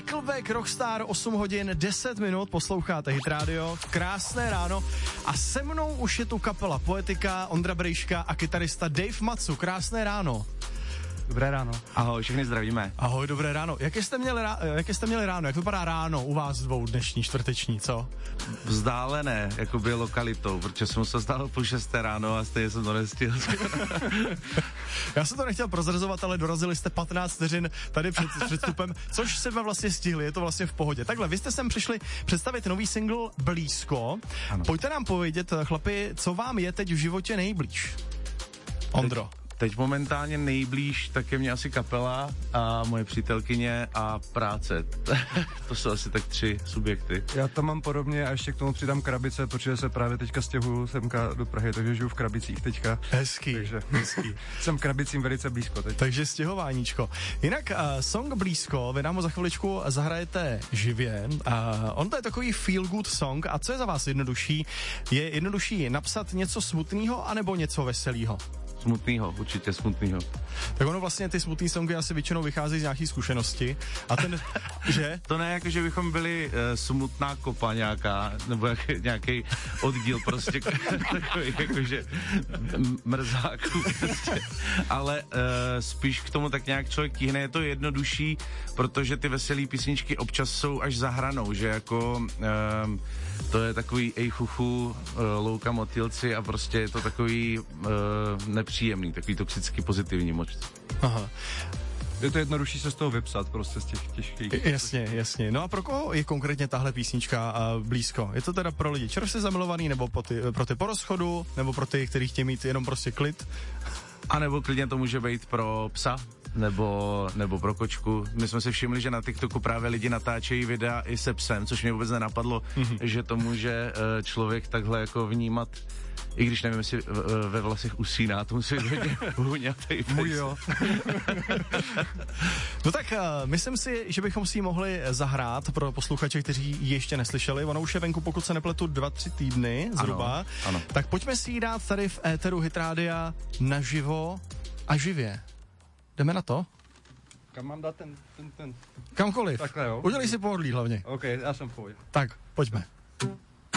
Nickelback, Rockstar, 8 hodin, 10 minut, posloucháte Hit Radio, krásné ráno a se mnou už je tu kapela Poetika, Ondra Brejška a kytarista Dave Matsu, krásné ráno. Dobré ráno. Ahoj, všechny zdravíme. Ahoj, dobré ráno. Jaké jste měli ráno? Jak vypadá ráno u vás dvou dnešní, čtvrteční, co? Vzdálené, jakoby lokalitou, protože jsem se vzdál po 6 ráno a stejně jsem to nestihl. Já jsem to nechtěl prozrazovat, ale dorazili jste 15 vteřin tady před vstupem, což jsme vlastně stihli, je to vlastně v pohodě. Takhle, vy jste sem přišli představit nový single Blízko. Ano. Pojďte nám povědět, chlapi, co vám je teď v životě nejblíž? Ondro. Teď momentálně nejblíž tak je mě asi kapela a moje přítelkyně a práce. To jsou asi tak 3 subjekty. Já to mám podobně a ještě k tomu přidám krabice, protože se právě teďka stěhuju semka do Prahy, takže žiju v Krabicích teďka. Hezký. Takže jsem Krabicím velice blízko teď. Takže stěhováníčko. Jinak song Blízko, vy nám ho za chviličku zahrajete živě. On to je takový feel good song a co je za vás jednodušší? Je jednodušší napsat něco smutného anebo něco veselého? Smutnýho, určitě smutnýho. Tak ono vlastně ty smutný songy asi většinou vycházejí z nějaký zkušenosti. A ten, že? To ne jako, že bychom byli smutná kopa nějaká, nebo nějaký oddíl prostě, takový jakože mrzáků prostě. Ale spíš k tomu tak nějak člověk tíhne, je to jednodušší, protože ty veselý písničky občas jsou až za hranou, že jako to je takový chuchu, louka motýlci a prostě je to takový nepříjemný, takový toxicky pozitivní moc. Aha. Je to jednodušší se z toho vypsat prostě z těch těžkých. Jasně. No a pro koho je konkrétně tahle písnička Blízko? Je to teda pro lidi čerstvě zamilovaný, nebo pro ty po rozchodu, nebo pro ty, kteří chtějí mít jenom prostě klid? A nebo klidně to může být pro psa, nebo pro kočku. My jsme si všimli, že na TikToku právě lidi natáčejí videa i se psem, což mě vůbec nenapadlo, že to může člověk takhle jako vnímat. I když nevím, jestli ve vlasech usíná, to musí být hodně hůňatej. Můj jo. No tak myslím si, že bychom si ji mohli zahrát pro posluchače, kteří ji ještě neslyšeli. Ona už je venku, pokud se nepletu, 2-3 týdny zhruba. Ano. Tak pojďme si ji dát tady v éteru Hit Rádia naživo a živě. Jdeme na to? Kam mám dát ten? Kamkoliv. Takhle jo. Udělej si pohodlí hlavně. OK, já jsem v pohodě. Tak, pojďme.